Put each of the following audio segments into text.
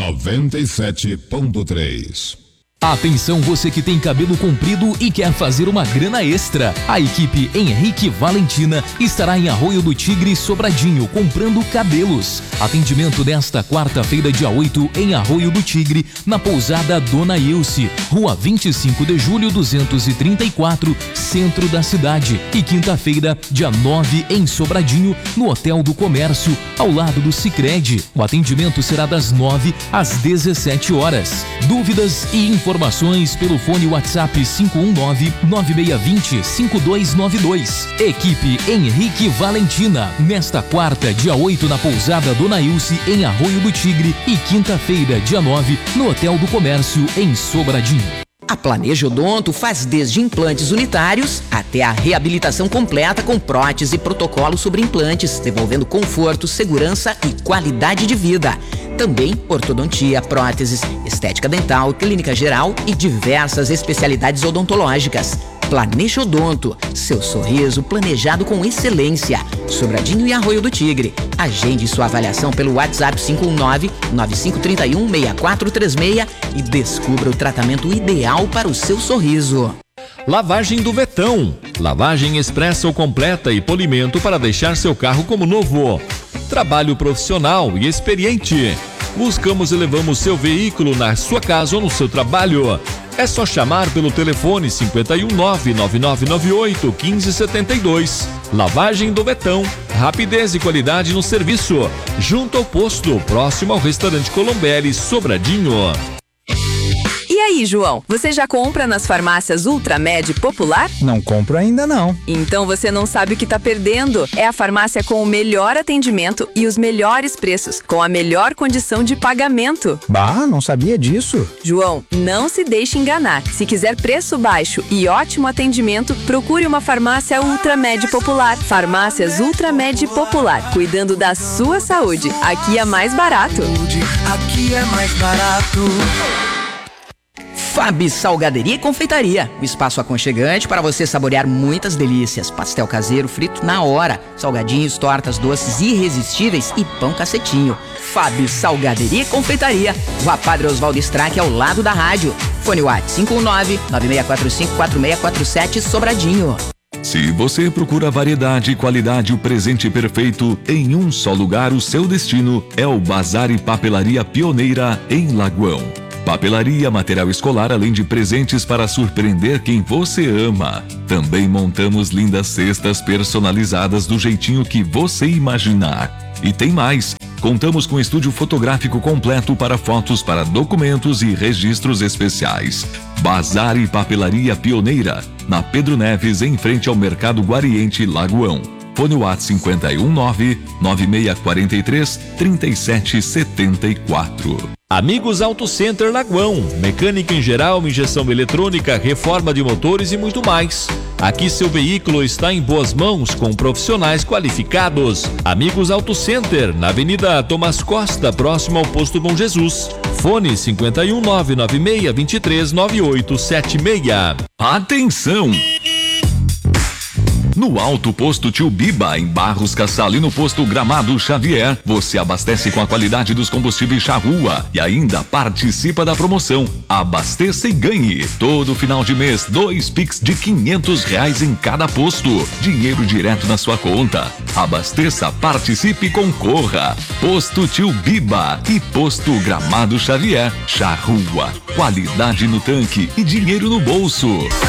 97.3. Atenção, você que tem cabelo comprido e quer fazer uma grana extra. A equipe Henrique Valentina estará em Arroio do Tigre, Sobradinho, comprando cabelos. Atendimento desta quarta-feira, dia 8, em Arroio do Tigre, na pousada Dona Ilse, Rua 25 de Julho 234, centro da cidade. E quinta-feira, dia 9, em Sobradinho, no Hotel do Comércio, ao lado do Sicredi. O atendimento será das 9 às 17 horas. Dúvidas e informações pelo fone WhatsApp 519-9620-5292. Equipe Henrique Valentina, nesta quarta, dia 8, na pousada Dona Ilse, em Arroio do Tigre, e quinta-feira, dia 9, no Hotel do Comércio, em Sobradinho. A Planeja Odonto faz desde implantes unitários até a reabilitação completa com prótese e protocolo sobre implantes, devolvendo conforto, segurança e qualidade de vida. Também ortodontia, próteses, estética dental, clínica geral e diversas especialidades odontológicas. Planeja Odonto, seu sorriso planejado com excelência. Sobradinho e Arroio do Tigre. Agende sua avaliação pelo WhatsApp 519-9531-6436 e descubra o tratamento ideal para o seu sorriso. Lavagem do Vetão. Lavagem expressa ou completa e polimento para deixar seu carro como novo. Trabalho profissional e experiente. Buscamos e levamos seu veículo na sua casa ou no seu trabalho. É só chamar pelo telefone 519-9998-1572. Lavagem do Betão. Rapidez e qualidade no serviço. Junto ao posto, próximo ao restaurante Colombelli, Sobradinho. E aí, João, você já compra nas farmácias Ultramed Popular? Não compro ainda não. Então você não sabe o que tá perdendo. É a farmácia com o melhor atendimento e os melhores preços, com a melhor condição de pagamento. Bah, não sabia disso. João, não se deixe enganar. Se quiser preço baixo e ótimo atendimento, procure uma farmácia Ultramed Popular. Farmácias Ultramed Popular, cuidando da sua saúde. Aqui é mais barato. Aqui é mais barato. Fabi Salgaderia e Confeitaria, um espaço aconchegante para você saborear muitas delícias. Pastel caseiro frito na hora, salgadinhos, tortas, doces irresistíveis e pão cacetinho. Fabi Salgaderia e Confeitaria, Rua Padre Oswaldo Strack, ao lado da rádio. Fone WhatsApp 519-9645-4647, Sobradinho. Se você procura variedade e qualidade, o presente perfeito em um só lugar, o seu destino é o Bazar e Papelaria Pioneira, em Lagoão. Papelaria, material escolar, além de presentes para surpreender quem você ama. Também montamos lindas cestas personalizadas do jeitinho que você imaginar. E tem mais! Contamos com estúdio fotográfico completo para fotos, para documentos e registros especiais. Bazar e Papelaria Pioneira, na Pedro Neves, em frente ao Mercado Guariente, Lagoão. Fone WhatsApp 519-9643-3774. Amigos Auto Center Lagoão, mecânica em geral, injeção eletrônica, reforma de motores e muito mais. Aqui seu veículo está em boas mãos com profissionais qualificados. Amigos Auto Center, na Avenida Tomás Costa, próximo ao Posto Bom Jesus. Fone 51996239876. Atenção! No Alto Posto Tio Biba, em Barros Cassal, e no Posto Gramado Xavier, você abastece com a qualidade dos combustíveis Charrua e ainda participa da promoção Abasteça e Ganhe. Todo final de mês, 2 Pix de R$500 em cada posto. Dinheiro direto na sua conta. Abasteça, participe e concorra. Posto Tio Biba e Posto Gramado Xavier. Charrua, qualidade no tanque e dinheiro no bolso.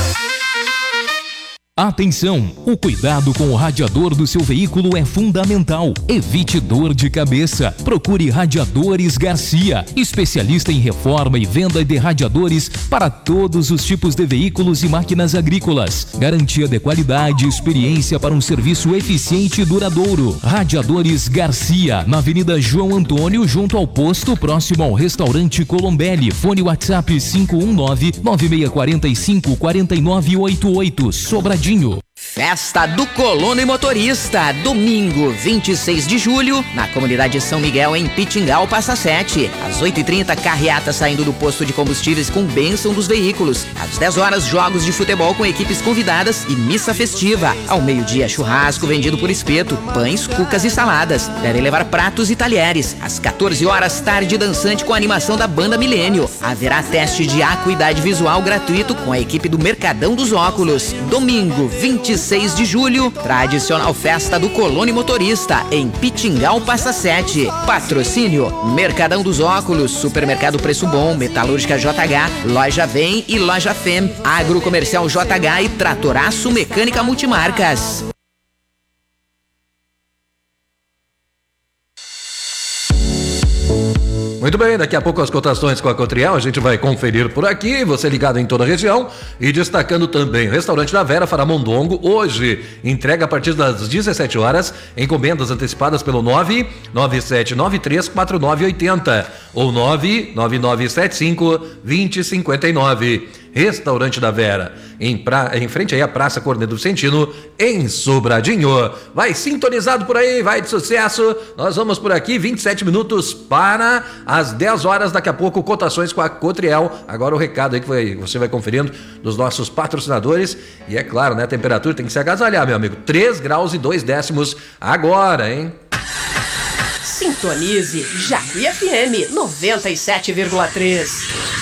Atenção! O cuidado com o radiador do seu veículo é fundamental. Evite dor de cabeça. Procure Radiadores Garcia, especialista em reforma e venda de radiadores para todos os tipos de veículos e máquinas agrícolas. Garantia de qualidade e experiência para um serviço eficiente e duradouro. Radiadores Garcia, na Avenida João Antônio, junto ao posto, próximo ao restaurante Colombelli. Fone WhatsApp 519-9645-4988, Sobradinho. Festa do Colono e Motorista, domingo 26 de julho, na comunidade São Miguel, em Pitingal, Passa Sete. Às 8h30, carreata saindo do posto de combustíveis com bênção dos veículos. Às 10 horas, jogos de futebol com equipes convidadas e missa festiva. Ao meio-dia, churrasco vendido por espeto, pães, cucas e saladas. Devem levar pratos e talheres. Às 14 horas, tarde dançante com a animação da Banda Milênio. Haverá teste de acuidade visual gratuito com a equipe do Mercadão dos Óculos. Domingo 26 de julho, tradicional festa do Colono e Motorista, em Pitingal, Passa Sete. Patrocínio: Mercadão dos Óculos, Supermercado Preço Bom, Metalúrgica JH, Loja Vem e Loja Fem, Agrocomercial JH e Tratoraço Mecânica Multimarcas. Muito bem, daqui a pouco as cotações com a Cotriel, a gente vai conferir por aqui, você ligado em toda a região e destacando também, o restaurante da Vera fará mondongo hoje, entrega a partir das 17 horas, encomendas antecipadas pelo 997934980 ou 999752059. Restaurante da Vera, em frente aí à Praça Cornedo Vicentino, em Sobradinho. Vai sintonizado por aí, vai de sucesso. Nós vamos por aqui, 27 minutos para as 10 horas. Daqui a pouco, cotações com a Cotriel. Agora o recado aí que você vai conferindo dos nossos patrocinadores. E é claro, né? A temperatura tem que se agasalhar, meu amigo. 3 graus e 2 décimos agora, hein? Sintonize Jacuí FM 97,3.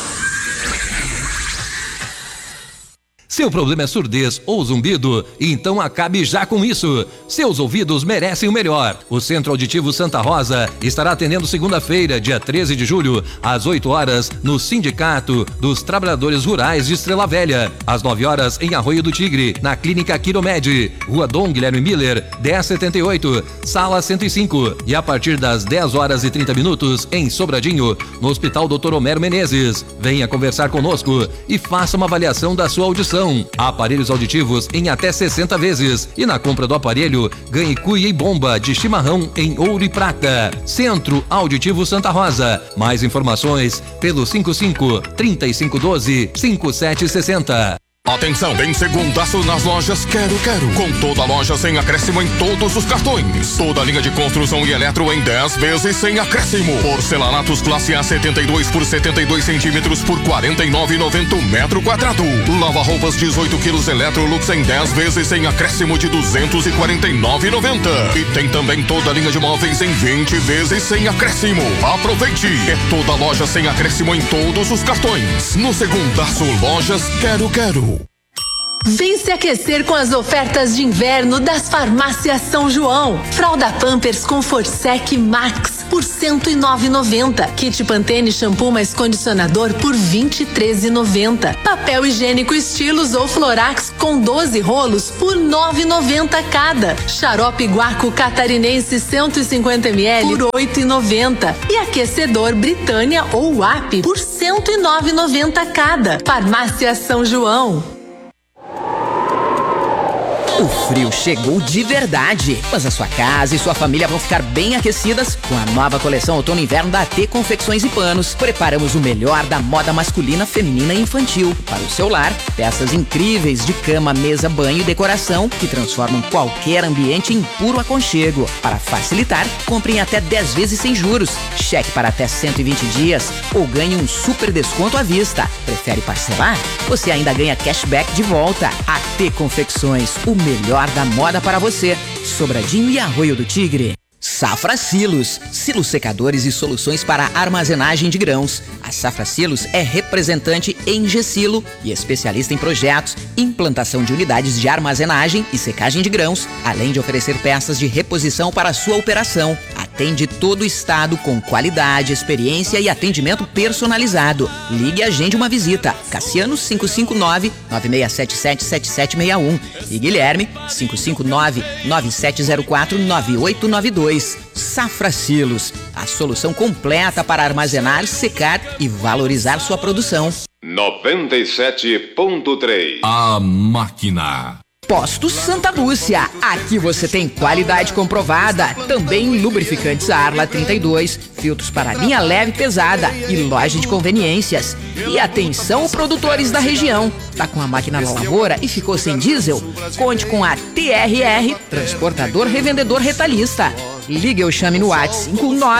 Seu problema é surdez ou zumbido? Então acabe já com isso. Seus ouvidos merecem o melhor. O Centro Auditivo Santa Rosa estará atendendo segunda-feira, dia 13 de julho, às 8 horas, no Sindicato dos Trabalhadores Rurais de Estrela Velha. Às 9 horas, em Arroio do Tigre, na Clínica Quiromed, Rua Dom Guilherme Miller, 1078, Sala 105. E a partir das 10 horas e 30 minutos, em Sobradinho, no Hospital Dr. Homero Menezes. Venha conversar conosco e faça uma avaliação da sua audição. Aparelhos auditivos em até 60 vezes. E na compra do aparelho, ganhe cuia e bomba de chimarrão em ouro e prata. Centro Auditivo Santa Rosa. Mais informações pelo 55-3512-5760. Atenção, tem segundaço nas lojas Quero Quero. Com toda a loja sem acréscimo em todos os cartões. Toda a linha de construção e eletro em 10 vezes sem acréscimo. Porcelanatos classe A 72 por 72 centímetros por 49,90 metro quadrado. Lava roupas 18 quilos Electrolux em 10 vezes sem acréscimo de 249,90. E tem também toda a linha de móveis em 20 vezes sem acréscimo. Aproveite! É toda a loja sem acréscimo em todos os cartões. No segundaço, lojas Quero Quero. Vem se aquecer com as ofertas de inverno das farmácias São João. Fralda Pampers com Forsec Max por R$ 109,90. Kit Pantene shampoo mais condicionador por R$ 23,90. Papel higiênico Estilos ou Florax com 12 rolos por R$ 9,90 cada. Xarope Guaco Catarinense 150 ml por R$ 8,90. E aquecedor Britânia ou WAP por R$ 109,90 cada. Farmácia São João. O frio chegou de verdade, mas a sua casa e sua família vão ficar bem aquecidas com a nova coleção Outono e Inverno da AT Confecções e Panos. Preparamos o melhor da moda masculina, feminina e infantil. Para o seu lar, peças incríveis de cama, mesa, banho e decoração que transformam qualquer ambiente em puro aconchego. Para facilitar, compre em até 10 vezes sem juros, cheque para até 120 dias ou ganhe um super desconto à vista. Prefere parcelar? Você ainda ganha cashback de volta. AT Confecções, o melhor da moda para você. Sobradinho e Arroio do Tigre. Safra Silos, silos secadores e soluções para armazenagem de grãos. A Safra Silos é representante em G-Silo e especialista em projetos, implantação de unidades de armazenagem e secagem de grãos, além de oferecer peças de reposição para a sua operação. Atende todo o estado com qualidade, experiência e atendimento personalizado. Ligue e agende uma visita. Cassiano 559-9677-7761 e Guilherme 559-9704-9892. Safra Silos, a solução completa para armazenar, secar e valorizar sua produção. 97.3. A Máquina. Postos Santa Lúcia, aqui você tem qualidade comprovada, também lubrificantes Arla 32, filtros para linha leve e pesada e loja de conveniências. E atenção produtores da região, tá com a máquina na lavoura e ficou sem diesel? Conte com a TRR, transportador revendedor retalhista. Ligue ou chame no WhatsApp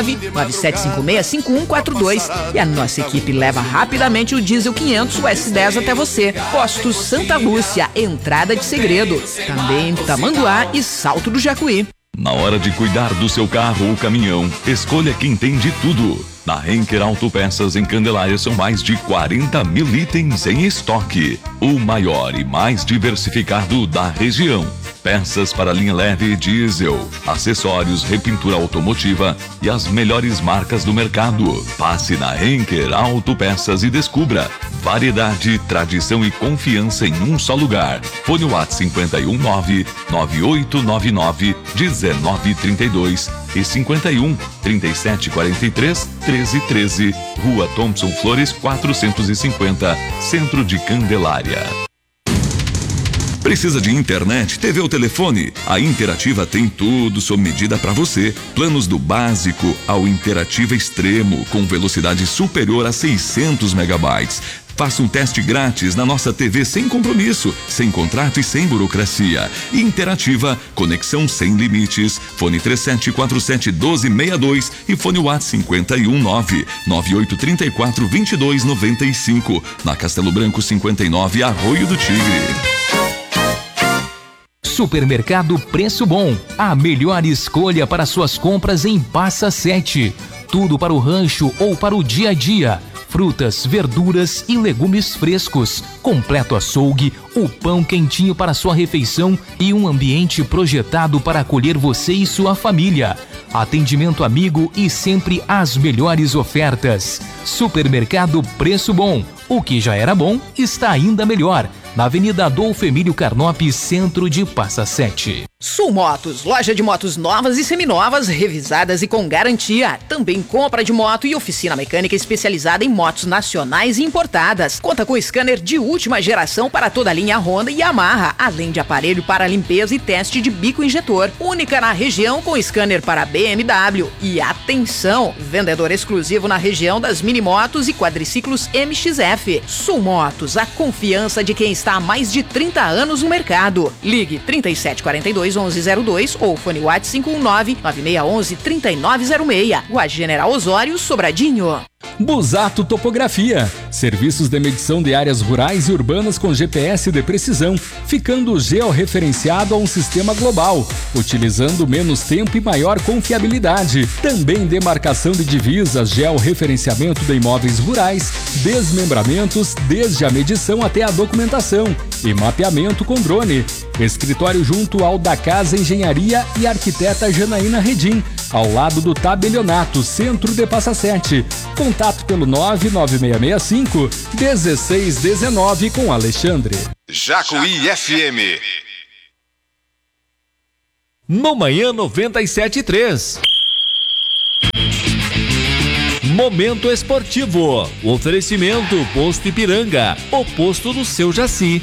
51997565142 e a nossa equipe leva rapidamente o diesel 500 S10 até você. Postos Santa Lúcia, entrada de Segredo, também Tamanduá e Salto do Jacuí. Na hora de cuidar do seu carro ou caminhão, escolha quem tem de tudo. Na Henker Autopeças em Candelária são mais de 40 mil itens em estoque. O maior e mais diversificado da região. Peças para linha leve e diesel, acessórios, repintura automotiva e as melhores marcas do mercado. Passe na Henker Autopeças e descubra variedade, tradição e confiança em um só lugar. Fone WhatsApp 519-9899-1932 e 51-3743-1313, Rua Thompson Flores 450, Centro de Candelária. Precisa de internet, TV ou telefone? A Interativa tem tudo sob medida para você. Planos do básico ao Interativa Extremo, com velocidade superior a 600 megabytes. Faça um teste grátis na nossa TV sem compromisso, sem contrato e sem burocracia. Interativa, conexão sem limites. Fone 3747-1262 e fone WhatsApp 519-9834-2295. Na Castelo Branco 59, Arroio do Tigre. Supermercado Preço Bom, a melhor escolha para suas compras em Passa 7. Tudo para o rancho ou para o dia a dia. Frutas, verduras e legumes frescos, completo açougue, o pão quentinho para sua refeição e um ambiente projetado para acolher você e sua família. Atendimento amigo e sempre as melhores ofertas. Supermercado Preço Bom, o que já era bom está ainda melhor. Na Avenida Adolfo Emílio Carnop, centro de Passa 7. Sul Motos, loja de motos novas e seminovas, revisadas e com garantia. Também compra de moto e oficina mecânica especializada em motos nacionais e importadas. Conta com scanner de última geração para toda a linha Honda e Yamaha, além de aparelho para limpeza e teste de bico injetor. Única na região com scanner para BMW. E atenção, vendedor exclusivo na região das minimotos e quadriciclos MXF. Sul Motos, a confiança de quem está há mais de 30 anos no mercado. Ligue 3742-1102 ou fone WhatsApp 519-9611-3906. Rua General Osório, Sobradinho. Busato Topografia, serviços de medição de áreas rurais e urbanas com GPS de precisão, ficando georreferenciado a um sistema global, utilizando menos tempo e maior confiabilidade. Também demarcação de divisas, georreferenciamento de imóveis rurais, desmembramentos, desde a medição até a documentação e mapeamento com drone. Escritório junto ao da Casa Engenharia e Arquiteta Janaína Redim, ao lado do Tabelionato, centro de Passa 7. Contato pelo 99665-1619 com Alexandre. Jacuí FM. No Manhã 97.3. Momento esportivo. Oferecimento Posto Ipiranga, o posto do seu Jaci.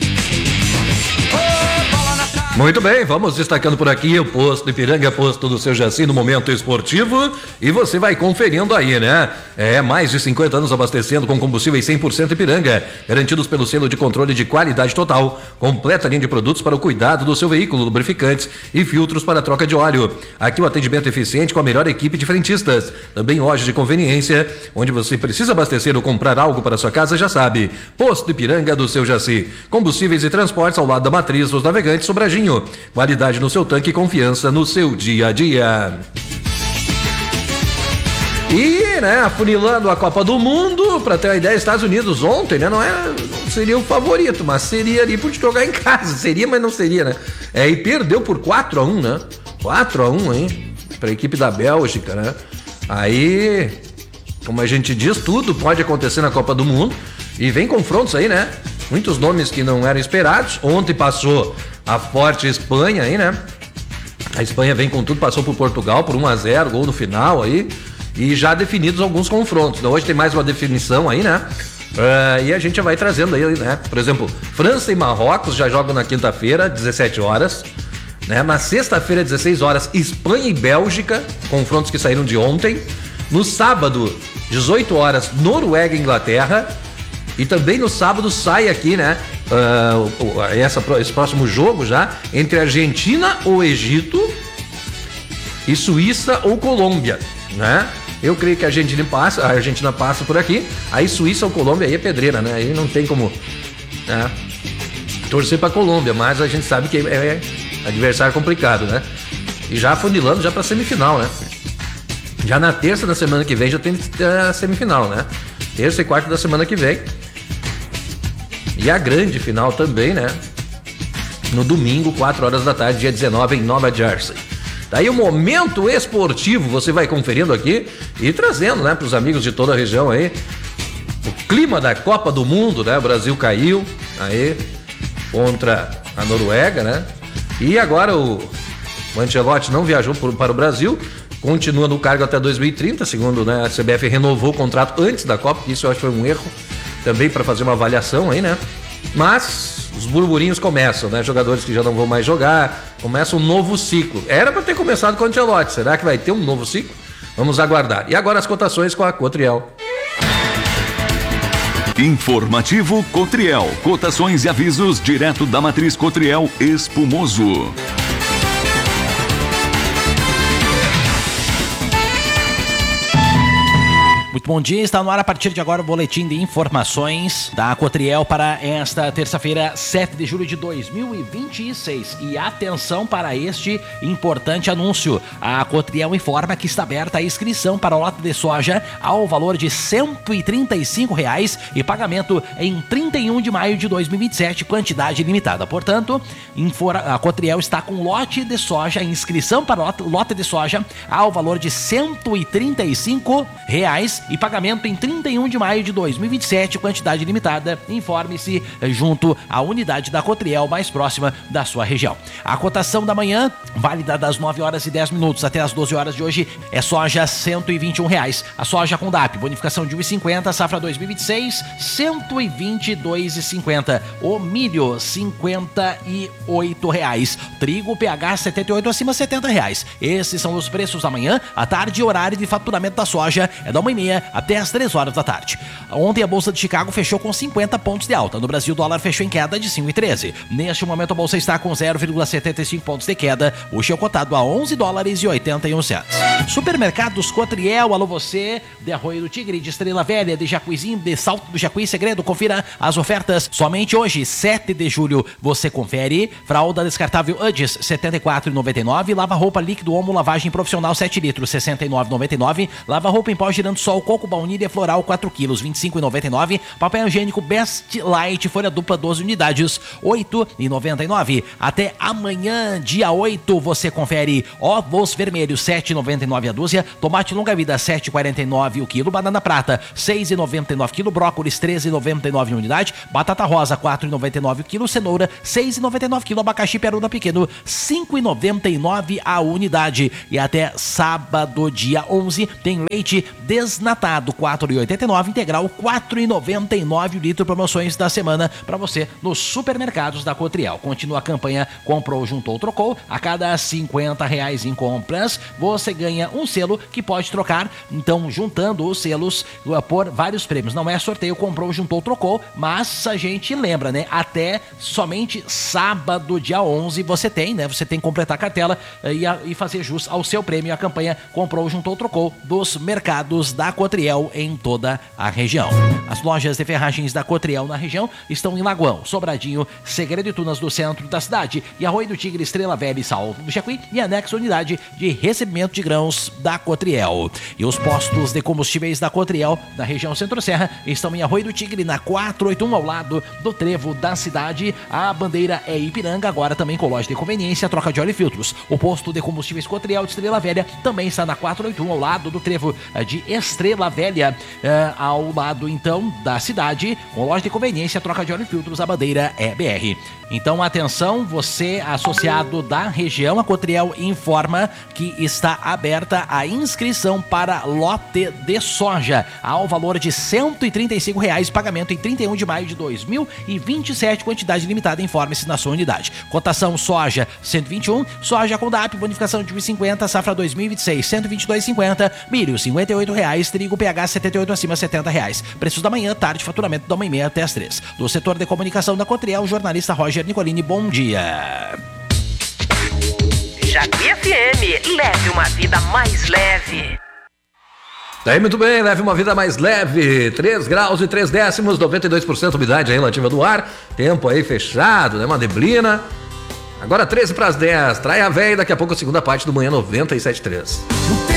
Muito bem, vamos destacando por aqui o Posto Ipiranga, posto do seu Jaci no Momento Esportivo, e você vai conferindo aí, né? Mais de 50 anos abastecendo com combustíveis 100% Ipiranga, garantidos pelo selo de controle de qualidade total, completa linha de produtos para o cuidado do seu veículo, lubrificantes e filtros para troca de óleo. Aqui o atendimento eficiente com a melhor equipe de frentistas, também loja de conveniência, onde você precisa abastecer ou comprar algo para sua casa, já sabe. Posto Ipiranga do seu Jaci, combustíveis e transportes ao lado da Matriz dos Navegantes, Sobradinho. Qualidade no seu tanque e confiança no seu dia a dia. E, né, afunilando a Copa do Mundo, pra ter uma ideia, Estados Unidos ontem, né, não seria o favorito, mas seria ali por jogar em casa, seria, mas não seria, né? E perdeu por 4-1, né? 4-1, hein? Pra equipe da Bélgica, né? Aí, como a gente diz, tudo pode acontecer na Copa do Mundo e vem confrontos aí, né? Muitos nomes que não eram esperados. Ontem passou a forte Espanha aí, né? A Espanha vem com tudo, passou por Portugal por 1-0, gol no final aí. E já definidos alguns confrontos. Então, hoje tem mais uma definição aí, né? E a gente já vai trazendo aí, né? Por exemplo, França e Marrocos já jogam na quinta-feira, 17 horas. Né? Na sexta-feira, 16 horas, Espanha e Bélgica, confrontos que saíram de ontem. No sábado, 18 horas, Noruega e Inglaterra. E também no sábado sai aqui, né? Esse próximo jogo já, entre Argentina ou Egito e Suíça ou Colômbia, né? Eu creio que a Argentina passa por aqui, aí Suíça ou Colômbia aí é pedreira, né? Aí não tem como, né, torcer pra Colômbia, mas a gente sabe que é adversário complicado, né? E já afunilando já pra semifinal, né? Já na terça da semana que vem já tem a semifinal, né? Terça e quarta da semana que vem. E a grande final também, né? No domingo, 4 horas da tarde, dia 19, em Nova Jersey. Daí o momento esportivo, você vai conferindo aqui e trazendo, né, para os amigos de toda a região aí, o clima da Copa do Mundo, né? O Brasil caiu aí contra a Noruega, né? E agora o Ancelotti não viajou para o Brasil, continua no cargo até 2030, segundo, né, a CBF renovou o contrato antes da Copa, isso eu acho que foi um erro também para fazer uma avaliação aí, né? Mas os burburinhos começam, né? Jogadores que já não vão mais jogar, começa um novo ciclo. Era para ter começado com o Ancelotti, será que vai ter um novo ciclo? Vamos aguardar. E agora as cotações com a Cotriel. Informativo Cotriel. Cotações e avisos direto da matriz Cotriel Espumoso. Muito bom dia, está no ar a partir de agora o boletim de informações da Cotriel para esta terça-feira, 7 de julho de 2026. E atenção para este importante anúncio. A Cotriel informa que está aberta a inscrição para o lote de soja ao valor de R$ 135,00 e pagamento em 31 de maio de 2027, quantidade limitada. Portanto, a Cotriel está com lote de soja, inscrição para o lote de soja ao valor de R$ 135,00 e pagamento em 31 de maio de 2027, quantidade limitada. Informe-se junto à unidade da Cotriel mais próxima da sua região. A cotação da manhã, válida das 9 horas e 10 minutos até as 12 horas de hoje, é soja R$ 121,00. A soja com DAP, bonificação de R$ 1,50, safra 2026, R$ 122,50. O milho, R$ 58,00. Trigo PH 78 acima R$ 70,00. Esses são os preços da manhã. À tarde, horário de faturamento da soja é da 1h30 até as 3 horas da tarde. Ontem a Bolsa de Chicago fechou com 50 pontos de alta. No Brasil, o dólar fechou em queda de 5,13. Neste momento, a Bolsa está com 0,75 pontos de queda. O Shell cotado a $11,81. Supermercados Cotriel, alô você, de Arroio do Tigre, de Estrela Velha, de Jacuizinho, de Salto do Jacuí, Segredo. Confira as ofertas. Somente hoje, 7 de julho, você confere. Fralda descartável Udis, R$ 74,99. Lava-roupa líquido Omo, lavagem profissional 7 litros, R$ 69,99. Lava-roupa em pó girando sol, coco, baunilha floral 4 quilos, R$ 25,99. Papel higiênico Best Light, folha dupla 12 unidades, R$ 8,99. Até amanhã, dia 8, você confere ovos vermelhos, R$ 7,99 a dúzia. Tomate longa vida, R$ 7,49 o quilo. Banana prata, R$ 6,99 quilo. Brócolis, R$ 13,99 unidade. Batata rosa, R$ 4,99 o quilo. Cenoura, R$ 6,99 quilo. Abacaxi peruda pequeno, R$ 5,99 a unidade. E até sábado, dia 11, tem leite desnatado, R$ 4,89, integral R$ 4,99 o litro. Promoções da semana para você nos supermercados da Cotriel. Continua a campanha Comprou, Juntou, Trocou. A cada R$ 50 em compras, você ganha um selo que pode trocar. Então, juntando os selos por vários prêmios. Não é sorteio, comprou, juntou, trocou, mas a gente lembra, né? Até somente sábado, dia 11, você tem, né? Você tem que completar a cartela e fazer jus ao seu prêmio. A campanha Comprou, Juntou, Trocou dos mercados da Cotriel em toda a região. As lojas de ferragens da Cotriel na região estão em Lagoão, Sobradinho, Segredo e Tunas do centro da cidade e Arroio do Tigre, Estrela Velha e Salto do Jacuí e anexo unidade de recebimento de grãos da Cotriel. E os postos de combustíveis da Cotriel na região Centro-Serra estão em Arroio do Tigre, na 481, ao lado do trevo da cidade. A bandeira é Ipiranga, agora também com loja de conveniência, troca de óleo e filtros. O posto de combustíveis Cotriel de Estrela Velha também está na 481, ao lado do trevo de Estrela Vila Velha, ao lado então da cidade, com loja de conveniência, troca de óleo e filtros, a bandeira é BR. Então atenção, você associado da região, a Cotriel informa que está aberta a inscrição para lote de soja ao valor de R$ 135, pagamento em 31 de maio de 2027, quantidade limitada, informe-se na sua unidade. Cotação soja 121, soja com DAP, bonificação de 50, safra 2026, 122,50, milho R$ 58, trigo PH 78 acima R$ 70. Preços da manhã, tarde, faturamento da 1h30 até as 3. Do setor de comunicação da Cotriel, jornalista Roger Nicolini, bom dia. Jacuí FM, leve uma vida mais leve. Daí, muito bem, leve uma vida mais leve, 3 graus e 3 décimos, 92% umidade relativa do ar, tempo aí fechado, né, uma neblina. Agora 13 para as 10, trai a véia, daqui a pouco a segunda parte do Manhã 97.3.